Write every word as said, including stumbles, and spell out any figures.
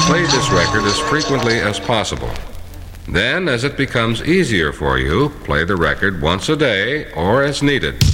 play this record as frequently as possible. Then, as it becomes easier for you, play the record once a day or as needed.